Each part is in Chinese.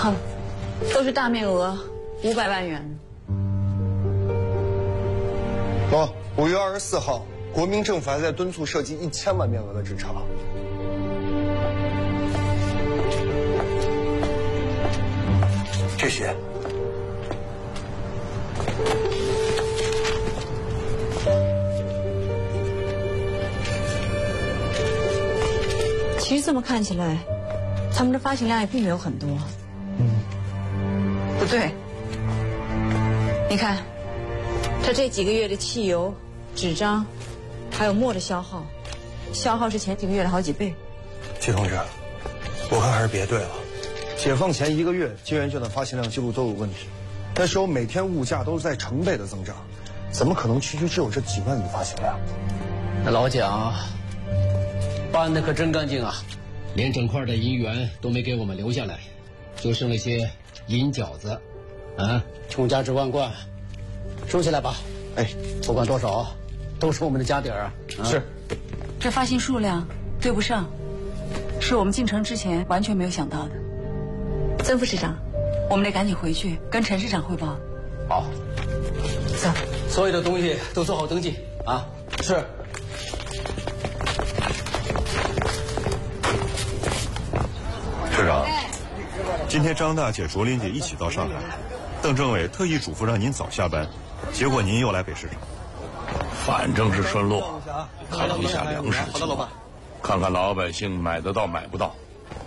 好，都是大面额500万元。 哦，5月24号，国民政府还在敦促涉及1000万面额的支偿。这些。 其实这么看起来，他们的发行量也并没有很多。不对，你看，他这几个月的汽油、纸张，还有墨的消耗是前几个月的好几倍。 季同志，我看还是别对了。解放前1个月，金圆券的发行量记录都有问题，那时候每天物价都是在成倍的增长，怎么可能区区只有这几万亿发行量？ 那老蒋。 办的可真干净啊，连整块的银元都没给我们留下来，就剩了些银饺子，啊，穷价值万贯，收起来吧。哎，不管多少，都是我们的家底儿啊。 是， 这发行数量对不上，是我们进城之前完全没有想到的。曾副市长，我们得赶紧回去跟陈市长汇报。 好， 走， 所有的东西都做好登记啊。是。 市长，今天张大姐、卓琳姐一起到上海，邓政委特意嘱咐让您早下班，结果您又来北市场。 反正是顺路，看一下粮食情况，看看老百姓买得到买不到。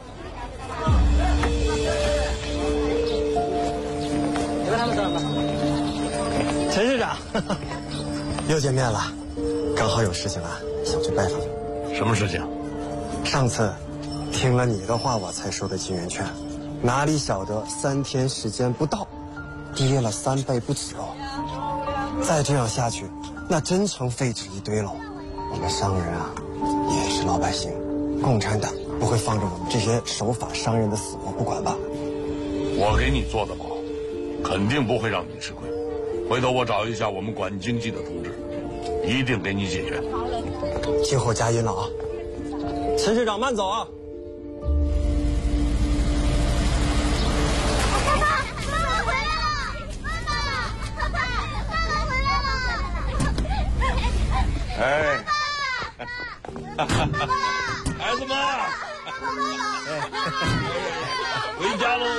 陈市长，又见面了，刚好有事情啊，想去拜访。 什么事情？ 上次。 听了你的话，我才收的金圆券，哪里晓得3天时间不到，跌了3倍不止哦。再这样下去，那真成废纸一堆喽。我们商人啊，也是老百姓，共产党不会放着我们这些守法商人的死活不管吧？ 我给你做的保，肯定不会让你吃亏。回头我找一下我们管经济的同志，一定给你解决。 今后佳音了啊！陈市长慢走啊！ 哎，孩子们，回家喽！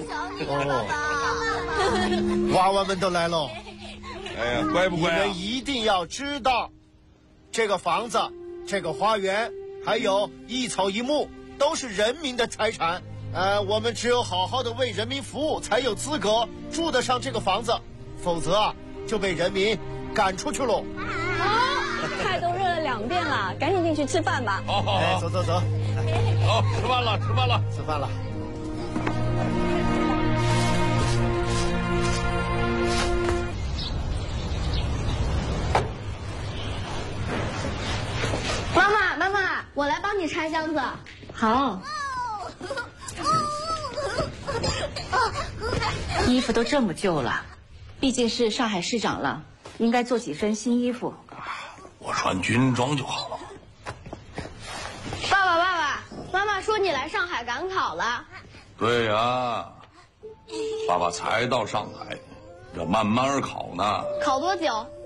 哦，娃娃们都来喽！ 哎呀，乖不乖啊？ 你们一定要知道，这个房子、这个花园，还有一草一木，都是人民的财产。我们只有好好的为人民服务，才有资格住得上这个房子，否则啊，就被人民赶出去喽。 菜都热了2遍了，赶紧进去吃饭吧。 好， 哎，走。 好，吃饭了。 吃饭了。 妈妈，我来帮你拆箱子。好。 衣服都这么旧了，毕竟是上海市长了，应该做几身新衣服。 我穿军装就好了。 爸爸，妈妈说你来上海赶考了。 对呀，爸爸才到上海，要慢慢考呢。 考多久？